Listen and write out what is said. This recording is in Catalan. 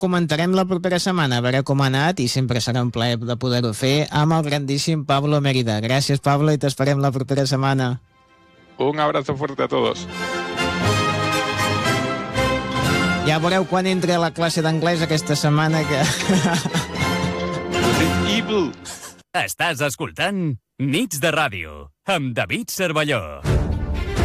comentarem la propera setmana, a veure com ha anat, i sempre serà un plaer de poder-ho fer amb el grandíssim Pablo Mérida. Gràcies, Pablo, i t'esperem la propera setmana. Un abrazo fuerte a todos. Ja veureu quan entra a la classe d'anglès aquesta setmana que... Evil. Estàs escoltant Nits de Ràdio amb David Cervelló.